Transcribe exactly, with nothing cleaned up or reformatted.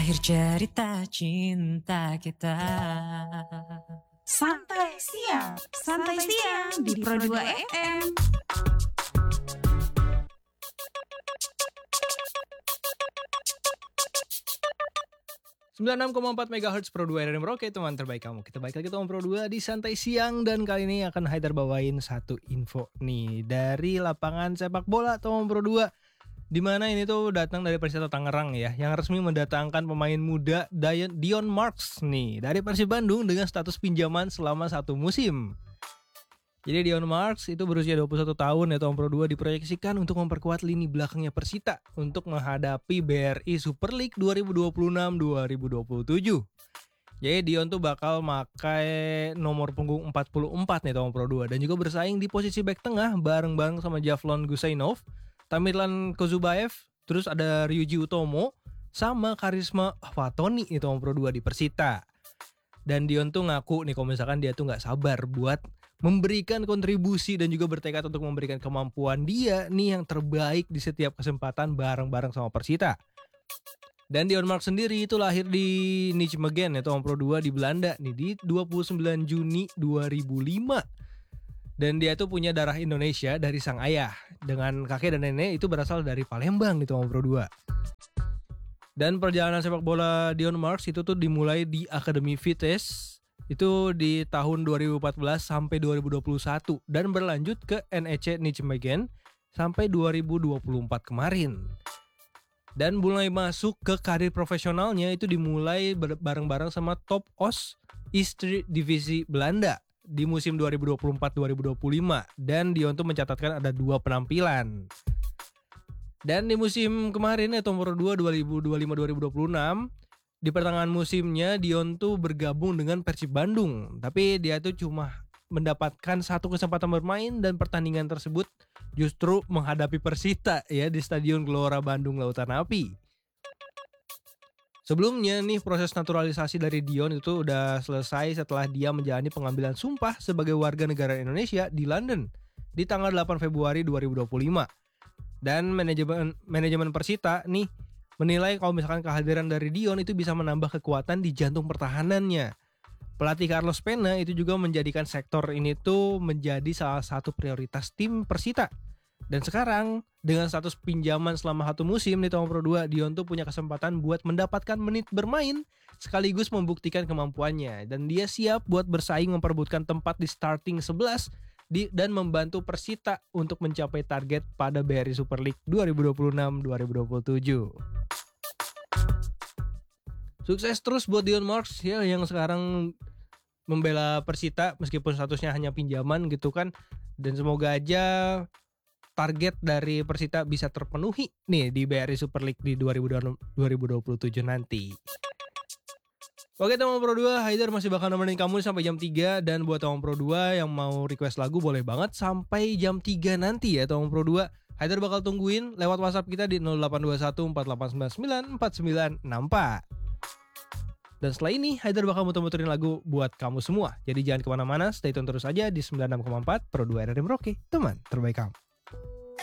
Akhir cerita cinta kita. Santai siang, santai siang di Pro dua F M. sembilan puluh enam koma empat megahertz Pro dua R R M Rocket, teman terbaik kamu. Kita balik lagi teman Pro dua di Santai Siang. Dan kali ini akan Haidar bawain satu info nih dari lapangan sepak bola teman Pro dua, dimana ini tuh datang dari Persita Tangerang ya, yang resmi mendatangkan pemain muda Dion Marks nih dari Persib Bandung dengan status pinjaman selama satu musim. Jadi Dion Marks itu berusia dua puluh satu tahun ya, Tom Pro dua diproyeksikan untuk memperkuat lini belakangnya Persita untuk menghadapi B R I Super League dua ribu dua puluh enam dua ribu dua puluh tujuh. Jadi Dion tuh bakal pakai nomor punggung empat puluh empat nih Tom Pro dua, dan juga bersaing di posisi back tengah bareng-bareng sama Javlon Gusainov, Tamerlan Kozubaev, terus ada Ryuji Utomo sama Karisma Fatoni nih Tom Pro dua di Persita. Dan Dion tuh ngaku nih kalau misalkan dia tuh gak sabar buat memberikan kontribusi dan juga bertekad untuk memberikan kemampuan dia nih yang terbaik di setiap kesempatan bareng-bareng sama Persita. Dan Dion Marks sendiri itu lahir di Nijmegen ya Tom Pro dua di Belanda nih di dua puluh sembilan Juni dua ribu lima. Dan dia tuh punya darah Indonesia dari sang ayah, dengan kakek dan nenek itu berasal dari Palembang di Tom Pro dua. Dan perjalanan sepak bola Dion Marks itu tuh dimulai di Akademi Vitesse itu di tahun dua ribu empat belas sampai dua ribu dua puluh satu, dan berlanjut ke N E C Nijmegen sampai dua ribu dua puluh empat kemarin. Dan mulai masuk ke karir profesionalnya itu dimulai bareng-bareng sama Top Os Istri Divisi Belanda di musim dua ribu dua puluh empat dua ribu dua puluh lima, dan Dion tuh mencatatkan ada dua penampilan. Dan di musim kemarin ya Tom Pro dua dua ribu dua puluh lima dua ribu dua puluh enam, di pertengahan musimnya Dion tuh bergabung dengan Persib Bandung, tapi dia tuh cuma mendapatkan satu kesempatan bermain, dan pertandingan tersebut justru menghadapi Persita ya di Stadion Gelora Bandung Lautan Api. Sebelumnya nih proses naturalisasi dari Dion itu udah selesai setelah dia menjalani pengambilan sumpah sebagai warga negara Indonesia di London di tanggal delapan Februari dua ribu dua puluh lima. Dan manajemen manajemen Persita nih menilai kalau misalkan kehadiran dari Dion itu bisa menambah kekuatan di jantung pertahanannya. Pelatih Carlos Pena itu juga menjadikan sektor ini tuh menjadi salah satu prioritas tim Persita. Dan sekarang dengan status pinjaman selama satu musim di Tom Pro dua, Dion tuh punya kesempatan buat mendapatkan menit bermain sekaligus membuktikan kemampuannya, dan dia siap buat bersaing memperebutkan tempat di starting sebelas di, dan membantu Persita untuk mencapai target pada B R I Super League dua ribu dua puluh enam dua ribu dua puluh tujuh. Sukses terus buat Dion Marks ya, yang sekarang membela Persita meskipun statusnya hanya pinjaman gitu kan. Dan semoga aja target dari Persita bisa terpenuhi nih di B R I Super League di dua ribu dua puluh tujuh nanti. Oke teman Pro dua, Haidar masih bakal nemenin kamu sampai jam tiga. Dan buat teman Pro dua yang mau request lagu boleh banget sampai jam tiga nanti ya teman Pro dua. Haidar bakal tungguin lewat WhatsApp kita di nol delapan dua satu empat delapan sembilan sembilan empat sembilan enam empat. Dan setelah ini Haidar bakal muter-muterin lagu buat kamu semua. Jadi jangan kemana-mana, stay tune terus aja di sembilan puluh enam koma empat Pro dua R R M Rocket, teman terbaik kamu.